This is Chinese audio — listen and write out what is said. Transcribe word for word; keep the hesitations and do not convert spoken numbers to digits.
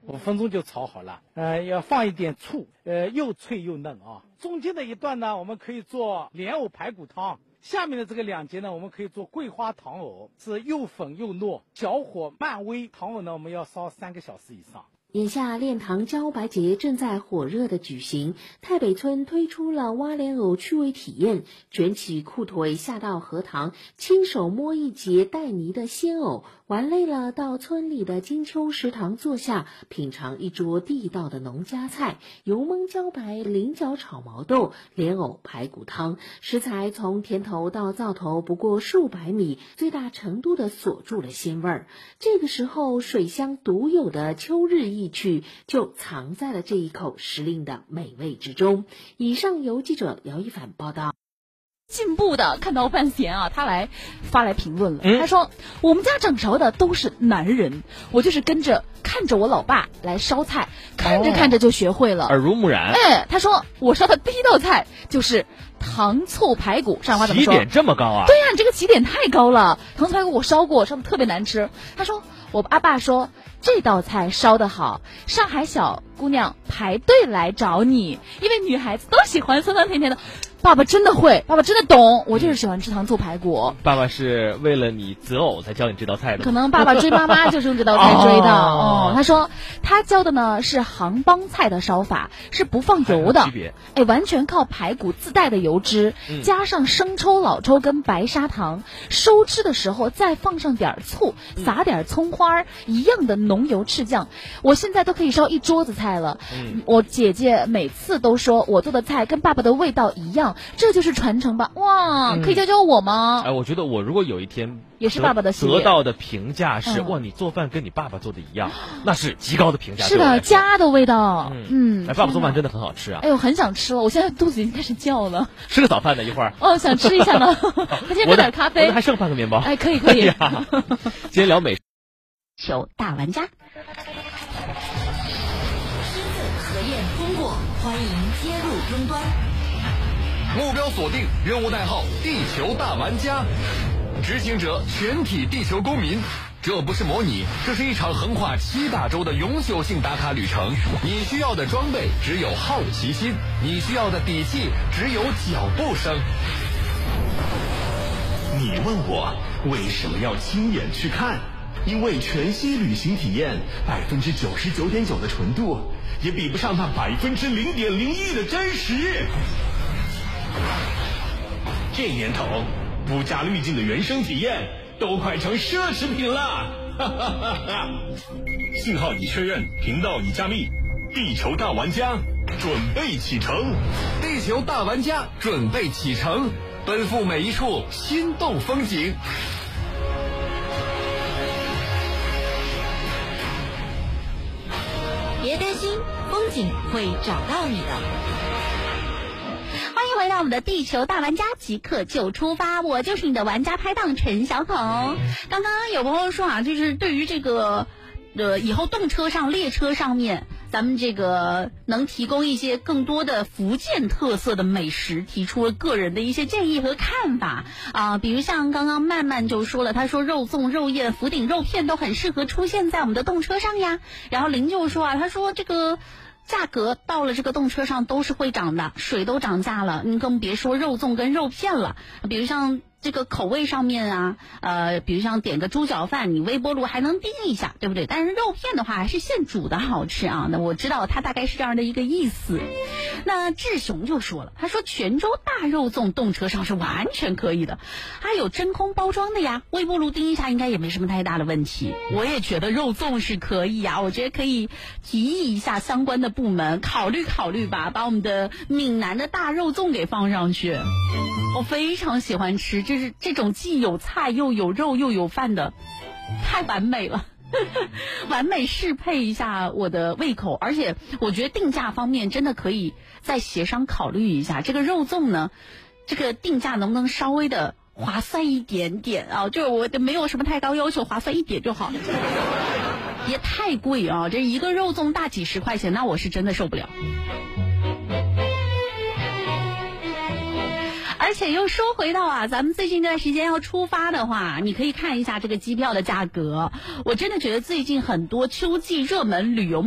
五分钟就炒好了。呃，要放一点醋，呃，又脆又嫩啊。中间的一段呢，我们可以做莲藕排骨汤。下面的这个两节呢，我们可以做桂花糖藕，是又粉又糯，小火慢煨。糖藕呢，我们要烧三个小时以上。 眼下炼糖茭白节正在火热的举行，太北村推出了挖莲藕趣味体验，卷起裤腿下到荷塘，亲手摸一节带泥的鲜藕，玩累了到村里的金秋食堂坐下，品尝一桌地道的农家菜，油焖茭白、菱角炒毛豆、莲藕排骨汤，食材从田头到灶头不过数百米，最大程度的锁住了鲜味儿。这个时候，水乡独有的秋日意趣就藏在了这一口时令的美味之中。以上由记者姚一凡报道。 进步的看到范闲啊，他来发来评论了。嗯、他说：“我们家掌勺的都是男人，我就是跟着看着我老爸来烧菜，看着看着就学会了， 耳濡目染。” 哎，他说我烧的第一道菜就是糖醋排骨。上话怎么说？ 起点这么高啊？ 对呀、啊，你这个起点太高了。糖醋排骨我烧过，烧的特别难吃。他说我阿爸说这道菜烧得好，上海小姑娘排队来找你，因为女孩子都喜欢酸酸甜甜的。爸爸真的会，爸爸真的懂，我就是喜欢吃糖醋排骨。 爸爸是为了你择偶才教你这道菜的， 可能爸爸追妈妈就是用这道菜追的。哦，他说他教的呢是杭帮菜的烧法，是不放油的，哎，完全靠排骨自带的油脂，嗯、加上生抽、老抽跟白砂糖，收汁的时候再放上点醋，撒点葱花，一样的浓油赤酱。我现在都可以烧一桌子菜了。嗯、我姐姐每次都说我做的菜跟爸爸的味道一样。这就是传承吧！哇，嗯、可以教教我吗？ 哎，我觉得我如果有一天也是爸爸的得到的评价是、嗯、哇，你做饭跟你爸爸做的一样，那是极高的评价。 是的，家的味道。 嗯， 嗯哎，爸爸做饭真的很好吃啊！ 哎呦，很想吃了，我现在肚子已经开始叫了。 吃个早饭的一会儿。 哦，想吃一下呢。他先喝点咖啡。 我还剩半个面包。 哎，可以可以。 呀今天聊美食。 球大玩家。 核验通过，欢迎接入终端。 目标锁定，任务代号地球大玩家，执行者全体地球公民。这不是模拟，这是一场横跨七大洲的永久性打卡旅程。你需要的装备只有好奇心，你需要的底气只有脚步声。 你问我为什么要亲眼去看？因为全息旅行体验百分之九十九点九的纯度，也比不上那百分之零点零一的真实。这年头，不加滤镜的原生体验都快成奢侈品了。信号已确认，频道已加密，地球大玩家准备启程。 地球大玩家准备启程，奔赴每一处心动风景。 别担心，风景会找到你的。 欢迎回到我们的地球大玩家，即刻就出发！我就是你的玩家拍档陈小孔。刚刚有朋友说啊，就是对于这个呃以后动车上、列车上面，咱们这个能提供一些更多的福建特色的美食，提出了个人的一些建议和看法啊、呃，比如像刚刚曼曼就说了，他说肉粽、肉燕、福鼎肉片都很适合出现在我们的动车上呀。然后林就说啊，他说这个价格到了这个动车上都是会涨的，水都涨价了，你更别说肉粽跟肉片了。比如像这个口味上面啊，呃，比如像点个猪脚饭，你微波炉还能叮一下，对不对？但是肉片的话还是现煮的好吃啊。那我知道他大概是这样的一个意思。那志雄就说了，他说泉州大肉粽动车上是完全可以的，还有真空包装的呀，微波炉叮一下应该也没什么太大的问题。我也觉得肉粽是可以啊，我觉得可以提议一下相关的部门考虑考虑吧，把我们的闽南的大肉粽给放上去。我非常喜欢吃，就是这种既有菜又有肉又有饭的，太完美了。完美适配一下我的胃口，而且我觉得定价方面真的可以再协商考虑一下。这个肉粽呢，这个定价能不能稍微的划算一点点啊？就是我没有什么太高要求，划算一点就好，别太贵啊！这一个肉粽大几十块钱，那我是真的受不了。而且又说回到啊，咱们最近这段时间要出发的话，你可以看一下这个机票的价格。我真的觉得最近很多秋季热门旅游